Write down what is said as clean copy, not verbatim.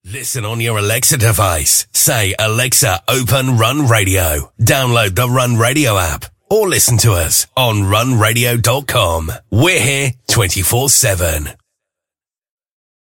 Listen on your Alexa device. Say, Alexa, open Run Radio. Download the Run Radio app or listen to us on runradio.com. We're here 24/7.